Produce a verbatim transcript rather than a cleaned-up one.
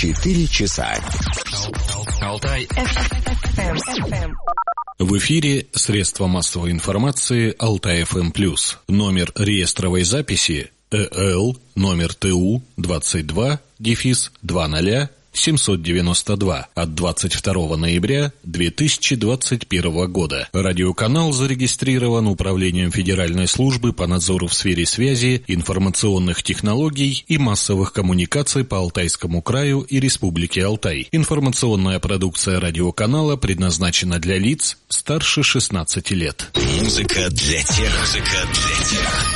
Четыре часа. Алтай эф эм. В эфире средства массовой информации Алтай эф эм плюс. Номер реестровой записи ЭЛ номер ТУ двадцать два дефис двадцать семьсот девяносто два от двадцать второго ноября две тысячи двадцать первого года. Радиоканал зарегистрирован Управлением Федеральной службы по надзору в сфере связи, информационных технологий и массовых коммуникаций по Алтайскому краю и Республике Алтай. Информационная продукция радиоканала предназначена для лиц старше шестнадцати лет. Музыка для тех, музыка для тех,